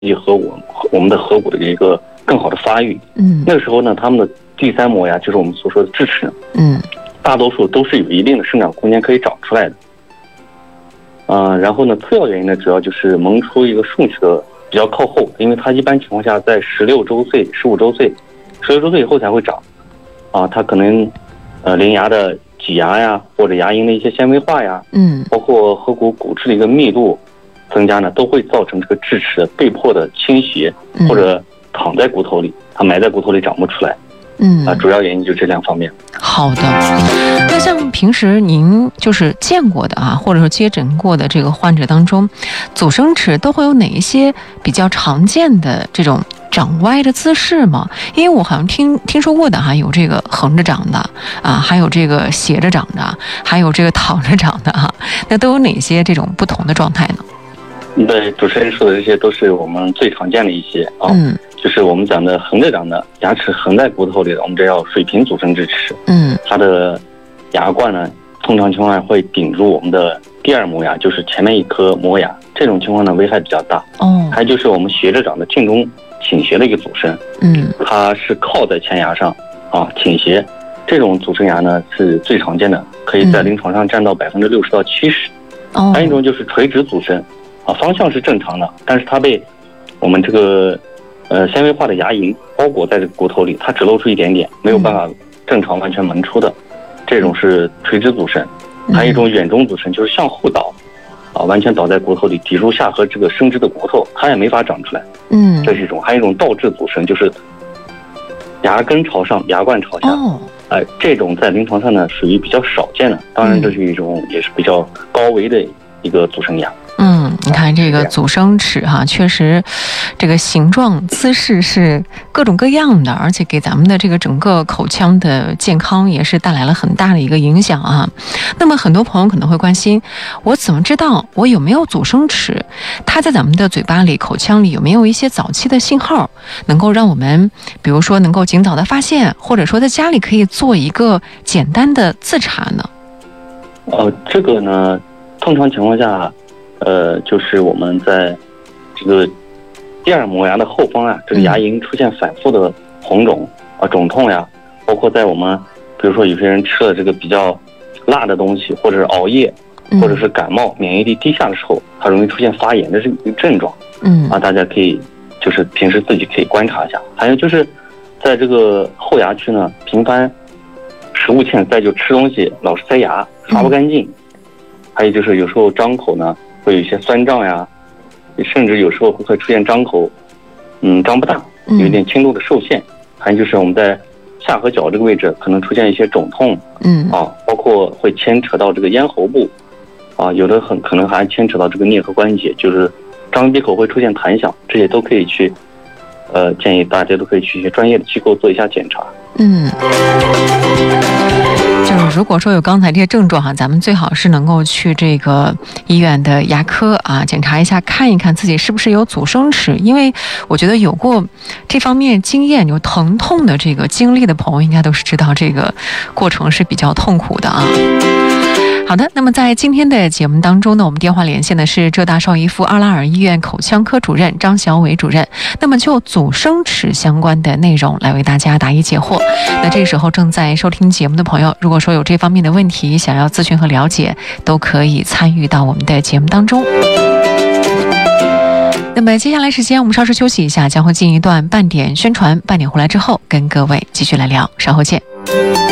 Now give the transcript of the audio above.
和我们的颌骨的一个更好的发育。那个时候呢，他们的第三磨牙就是我们所说的智齿，大多数都是有一定的生长空间可以长出来的。然后呢，次要原因呢，主要就是萌出一个顺序的比较靠后，因为它一般情况下在16周岁、15周岁、16周岁以后才会长。它可能邻牙的挤压呀，或者牙龈的一些纤维化呀，包括颌骨骨质的一个密度增加呢，都会造成这个智齿被迫的倾斜，或者躺在骨头里，它埋在骨头里长不出来。主要原因就这两方面。 好的，那像平时您就是见过的或者说接诊过的这个患者当中，阻生齿都会有哪一些比较常见的这种长歪的姿势吗？因为我好像听说过的有这个横着长的还有这个斜着长的，还有这个躺着长的那都有哪些这种不同的状态呢？ 对，主持人说的这些都是我们最常见的一些就是我们讲的横着长的牙齿横在骨头里的，我们这叫水平阻生智齿。它的牙冠呢，通常情况下会顶住我们的第二磨牙，就是前面一颗磨牙，这种情况呢危害比较大。还有就是我们斜着长的镜中倾斜的一个阻生，它是靠在前牙上倾斜，这种阻生牙呢是最常见的，可以在临床上占到60%到70%。还有一种就是垂直阻生，方向是正常的，但是它被我们这个纤维化的牙龈包裹在这个骨头里，它只露出一点点，没有办法正常完全萌出的，这种是垂直阻生。还有一种远中阻生，就是向后倒完全倒在骨头里，抵住下颌这个生殖的骨头，它也没法长出来。这是一种。还有一种倒置阻生，就是牙根朝上，牙冠朝下。这种在临床上呢属于比较少见的，当然这是一种也是比较高危的一个阻生牙。 你看这个阻生齿确实这个形状姿势是各种各样的，而且给咱们的这个整个口腔的健康也是带来了很大的一个影响那么很多朋友可能会关心，我怎么知道我有没有阻生齿？它在咱们的嘴巴里、口腔里有没有一些早期的信号，能够让我们比如说能够尽早的发现，或者说在家里可以做一个简单的自查呢？ 这个呢，通常情况下就是我们在这个第二磨牙的后方这个牙龈出现反复的红肿肿痛呀，包括在我们比如说有些人吃了这个比较辣的东西，或者是熬夜，或者是感冒，免疫力低下的时候，它容易出现发炎的这个症状。大家可以就是平时自己可以观察一下。还有就是在这个后牙区呢，频繁食物欠塞，就吃东西老是塞牙，刷不干净。还有就是有时候张口呢会有一些酸胀呀，甚至有时候会出现张口张不大，有一点轻度的受限。还有就是我们在下颌角这个位置可能出现一些肿痛，包括会牵扯到这个咽喉部有的很可能还牵扯到这个颞颌关节，就是张闭口会出现弹响，这些都可以去建议大家都可以去一些专业的机构做一下检查。 就是如果说有刚才这些症状咱们最好是能够去这个医院的牙科检查一下，看一看自己是不是有阻生齿。因为我觉得有过这方面经验、有疼痛的这个经历的朋友，应该都是知道这个过程是比较痛苦的好的，那么在今天的节目当中呢，我们电话连线的是浙大邵逸夫阿拉尔医院口腔科主任张小伟主任。那么就阻生齿相关的内容来为大家答疑解惑。那这时候正在收听节目的朋友，如果说有这方面的问题想要咨询和了解，都可以参与到我们的节目当中。那么接下来时间我们稍事休息一下，将会进一段半点宣传，半点回来之后跟各位继续来聊，稍后见。